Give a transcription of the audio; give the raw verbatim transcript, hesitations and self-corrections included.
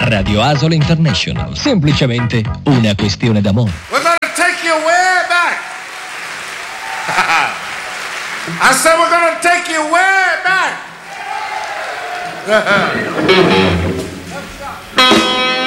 Radio Asolo International, semplicemente una questione d'amore. We're gonna take you way back. I said we're gonna take you way back.